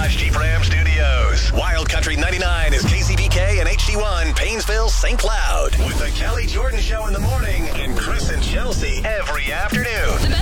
Dodge Jeep Ram Studios. Wild Country 99 is KCBK and HD1, Paynesville, St. Cloud. With the Kelly Jordan Show in the morning and Chris and Chelsea every afternoon.